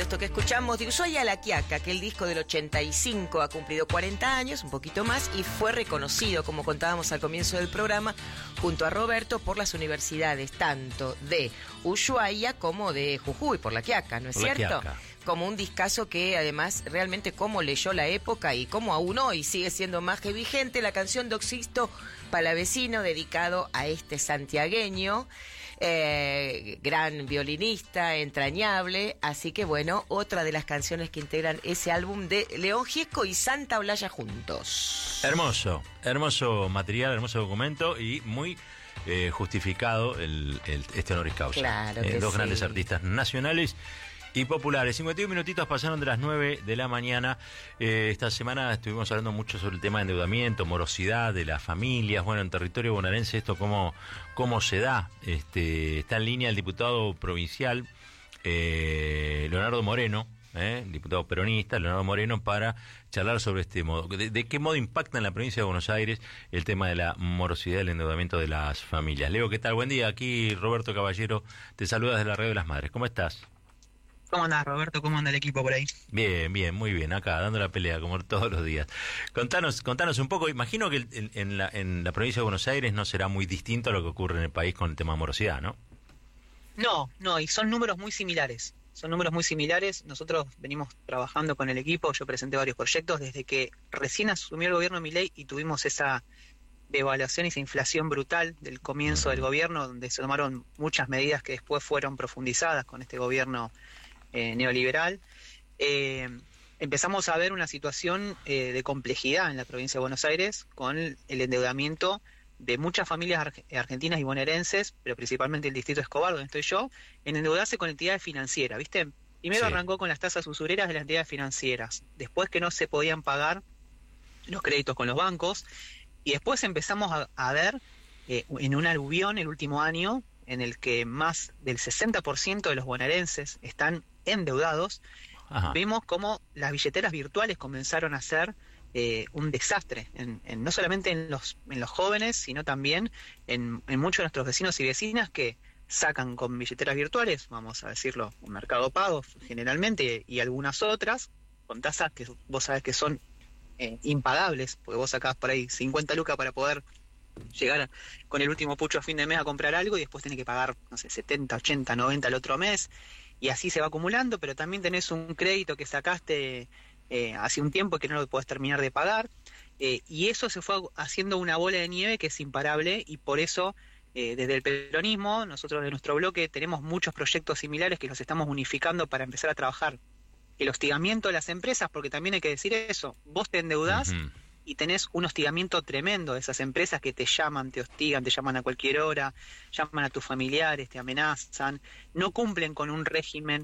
esto que escuchamos de Ushuaia a La Quiaca, que el disco del 85 ha cumplido 40 años, un poquito más, y fue reconocido, como contábamos al comienzo del programa, junto a Roberto, por las universidades tanto de Ushuaia como de Jujuy, por La Quiaca, ¿no es cierto? Como un discazo que además realmente cómo leyó la época y cómo aún hoy sigue siendo más que vigente, la canción de Oxisto Palavecino, dedicado a este santiagueño, gran violinista, entrañable. Así que bueno, otra de las canciones que integran ese álbum de León Gieco y Santa Olalla juntos. Hermoso material, hermoso documento y muy justificado este honoris causa. Claro que dos sí. Grandes artistas nacionales y populares. 51 minutitos pasaron de las 9 de la mañana. Esta semana estuvimos hablando mucho sobre el tema de endeudamiento, morosidad de las familias. Bueno, en territorio bonaerense esto cómo se da. Está en línea el diputado provincial Leonardo Moreno, diputado peronista, Leonardo Moreno, para charlar sobre este modo. ¿De qué modo impacta en la provincia de Buenos Aires el tema de la morosidad y el endeudamiento de las familias? Leo, ¿qué tal? Buen día. Aquí Roberto Caballero te saluda desde la Radio de las Madres. ¿Cómo estás? ¿Cómo andás, Roberto? ¿Cómo anda el equipo por ahí? Bien, muy bien, acá, dando la pelea, como todos los días. Contanos un poco, imagino que en la provincia de Buenos Aires no será muy distinto a lo que ocurre en el país con el tema de morosidad, ¿no? No, y son números muy similares. Nosotros venimos trabajando con el equipo, yo presenté varios proyectos desde que recién asumió el gobierno Milei y tuvimos esa devaluación y esa inflación brutal del comienzo del gobierno, donde se tomaron muchas medidas que después fueron profundizadas con este gobierno neoliberal. Empezamos a ver una situación de complejidad en la provincia de Buenos Aires con el endeudamiento de muchas familias argentinas y bonaerenses, pero principalmente el distrito de Escobar, donde estoy yo, en endeudarse con entidades financieras, ¿viste? Primero arrancó con las tasas usureras de las entidades financieras, después que no se podían pagar los créditos con los bancos, y después empezamos a ver en un aluvión el último año, en el que más del 60% de los bonaerenses están endeudados. Ajá. Vimos cómo las billeteras virtuales comenzaron a ser un desastre, no solamente en los jóvenes, sino también en muchos de nuestros vecinos y vecinas que sacan con billeteras virtuales, vamos a decirlo, un Mercado Pago generalmente, y algunas otras, con tasas que vos sabés que son impagables, porque vos sacás por ahí 50 lucas para poder llegar con el último pucho a fin de mes a comprar algo y después tenés que pagar, no sé, 70, 80, 90 el otro mes, y así se va acumulando, pero también tenés un crédito que sacaste hace un tiempo que no lo podés terminar de pagar, y eso se fue haciendo una bola de nieve que es imparable, y por eso desde el peronismo, nosotros de nuestro bloque tenemos muchos proyectos similares que los estamos unificando para empezar a trabajar el hostigamiento de las empresas, porque también hay que decir eso, vos te endeudás y tenés un hostigamiento tremendo de esas empresas que te llaman, te hostigan, te llaman a cualquier hora, llaman a tus familiares, te amenazan, no cumplen con un régimen